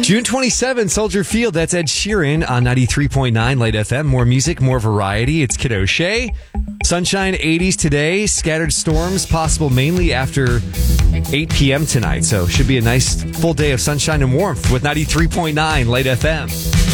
June 27th, Soldier Field. That's Ed Sheeran on 93.9 Light FM. More music, more variety. It's Kid O'Shea. Sunshine 80s today. Scattered storms possible mainly after 8 p.m. tonight. So should be a nice full day of sunshine and warmth with 93.9 Light FM.